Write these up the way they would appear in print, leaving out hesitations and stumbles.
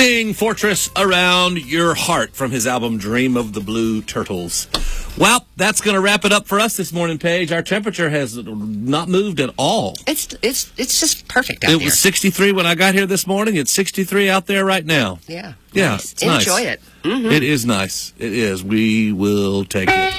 Sting, Fortress Around Your Heart from his album Dream of the Blue Turtles. Well, that's going to wrap it up for us this morning, Paige. Our temperature has not moved at all. It's just perfect out there. It was 63 when I got here this morning. It's 63 out there right now. Yeah. Yeah, Nice. it's nice. Enjoy it. Mm-hmm. It is nice. It is. We will take it.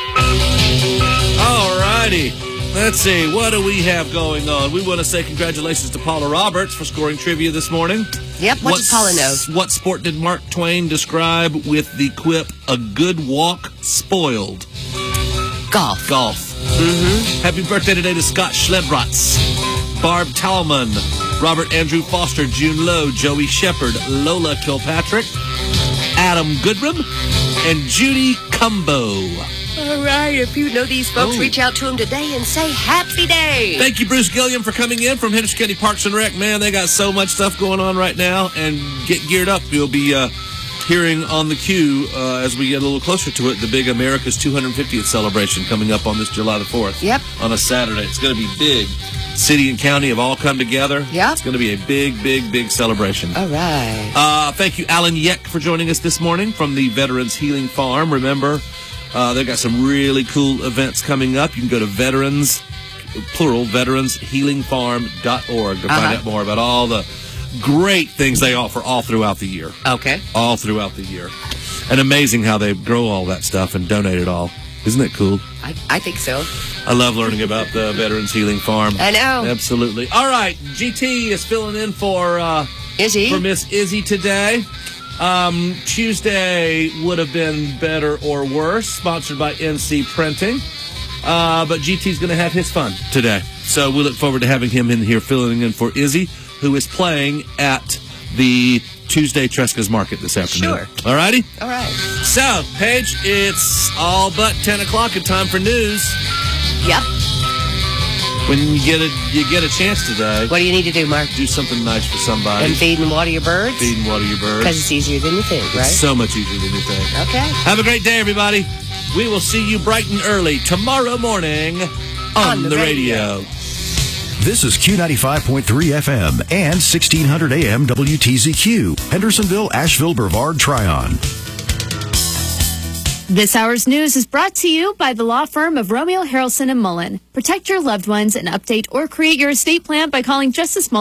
All righty. Let's see. What do we have going on? We want to say congratulations to Paula Roberts for scoring trivia this morning. Yep. What did Paula know? What sport did Mark Twain describe with the quip, "A good walk spoiled"? Golf. Golf. Mm-hmm. Happy birthday today to Scott Schlebratz, Barb Talman, Robert Andrew Foster, June Lowe, Joey Shepard, Lola Kilpatrick, Adam Goodrum, and Judy Cumbo. All right. If you know these folks, reach out to them today and say happy day. Thank you, Bruce Gilliam, for coming in from Henderson County Parks and Rec. Man, they got so much stuff going on right now. And get geared up. You'll be hearing on the queue as we get a little closer to it, the big America's 250th celebration coming up on this July the 4th. Yep. On a Saturday. It's going to be big. City and county have all come together. Yep. It's going to be a big, big, big celebration. All right. Thank you, Alan Yeck, for joining us this morning from the Veterans Healing Farm. Remember, they've got some really cool events coming up. You can go to veteranshealingfarm.org to find out more about all the great things they offer all throughout the year. Okay. All throughout the year. And amazing how they grow all that stuff and donate it all. Isn't that cool? I think so. I love learning about the Veterans Healing Farm. I know. Absolutely. All right. GT is filling in for Izzy. For Miss Izzy today. Tuesday would have been better or worse, sponsored by NC Printing. But GT's going to have his fun today. So we look forward to having him in here filling in for Izzy, who is playing at the Tuesday Tresca's Market this afternoon. Sure. All righty? All right. So, Paige, it's all but 10 o'clock and time for news. Yep. When you get a chance today, What do you need to do, Mark? do something nice for somebody. And feed and water your birds? Feed and water your birds. Because it's easier than you think, right? It's so much easier than you think. Okay. Have a great day, everybody. We will see you bright and early tomorrow morning on the radio. This is Q95.3 FM and 1600 AM WTZQ, Hendersonville, Asheville, Brevard, Tryon. This hour's news is brought to you by the law firm of Romeo Harrelson and Mullen. Protect your loved ones and update or create your estate plan by calling Justice Mullen